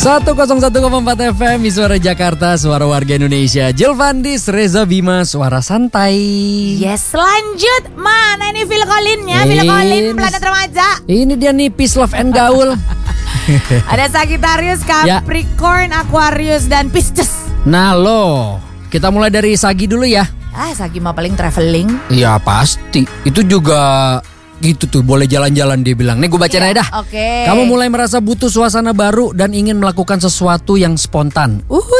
101,4 FM Suara Jakarta, suara warga Indonesia. Jill Vandis, Reza Bima, suara santai. Yes, lanjut. Mana ini Phil Collins-nya? Phil Collins, Planet Remaja. Ini dia nih, Peace, Love, and Gaul. Ada Sagittarius, Capricorn, Aquarius, dan Pisces. Nah lo, kita mulai dari Sagi dulu ya. Sagi mah paling traveling. Iya pasti, itu juga gitu tuh, boleh jalan-jalan dia bilang. Nih gue bacain aja dah. Oke. Kamu mulai merasa butuh suasana baru dan ingin melakukan sesuatu yang spontan.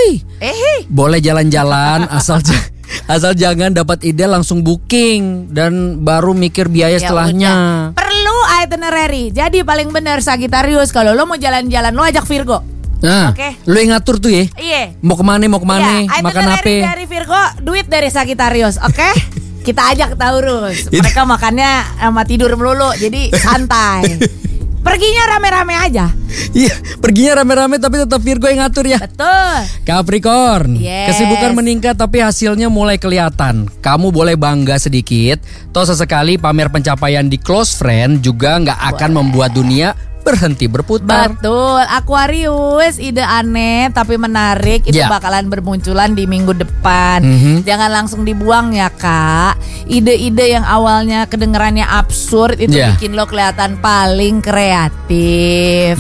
Boleh jalan-jalan asal jangan dapat ide langsung booking dan baru mikir biaya setelahnya. Perlu itinerary. Jadi paling benar Sagittarius, kalau lo mau jalan-jalan lo ajak Virgo. Nah, lo yang ngatur tuh ya. Iya. Mau kemana, makan apa? Itinerary dari Virgo, duit dari Sagittarius, oke? Kita ajak Taurus. Mereka makannya sama tidur melulu, jadi santai. Perginya rame-rame aja. Iya, perginya rame-rame tapi tetap Virgo yang ngatur ya. Betul. Capricorn, Yes. kesibukan meningkat tapi hasilnya mulai kelihatan. Kamu boleh bangga sedikit. Toh sesekali pamer pencapaian di close friend juga nggak akan membuat dunia berhenti berputar. Betul. Aquarius, ide aneh tapi menarik itu bakalan bermunculan di minggu depan. Jangan langsung dibuang ya kak. Ide-ide yang awalnya kedengerannya absurd itu bikin lo kelihatan paling kreatif.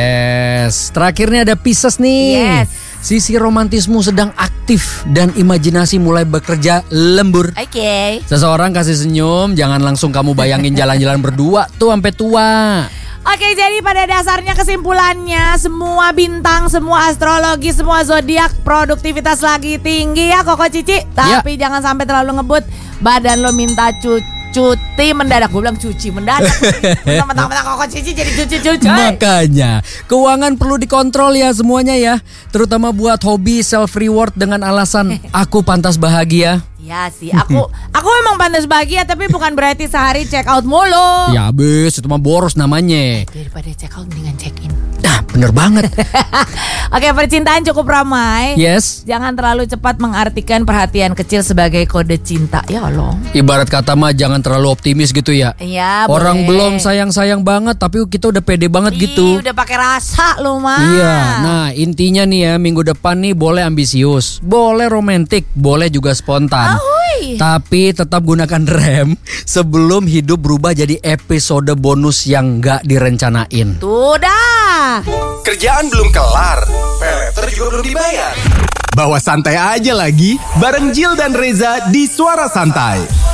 Yes. Terakhirnya ada Pisces nih. Yes. Sisi romantismu sedang aktif dan imajinasi mulai bekerja lembur. Oke. Seseorang kasih senyum, jangan langsung kamu bayangin jalan-jalan berdua tuh sampai tua. Oke, jadi pada dasarnya kesimpulannya semua bintang, semua astrologi, semua zodiak produktivitas lagi tinggi ya Koko Cici. Tapi jangan sampai terlalu ngebut. Badan lo minta cuti mendadak. Gue bilang cuci mendadak. Mentang-mentang Koko Cici jadi cuci. Makanya keuangan perlu dikontrol ya semuanya ya. Terutama buat hobi self reward dengan alasan aku pantas bahagia. Ya sih, aku emang pantas bahagia tapi bukan berarti sehari check out mulu. Ya abis, itu mah boros namanya. Daripada check out mendingan check in. Nah, bener banget. Oke, percintaan cukup ramai. Yes. Jangan terlalu cepat mengartikan perhatian kecil sebagai kode cinta. Ya Allah. Ibarat kata mah jangan terlalu optimis gitu ya. Iya, orang boleh. belum sayang-sayang banget tapi kita udah pede banget gitu. Udah pakai rasa lo mah. Iya. Nah, intinya nih ya, minggu depan nih boleh ambisius, boleh romantis, boleh juga spontan. Tapi tetap gunakan rem sebelum hidup berubah jadi episode bonus yang gak direncanain. Sudah. Kerjaan belum kelar, peleter juga belum dibayar. Bawa santai aja lagi bareng Jill dan Reza di Suara Santai.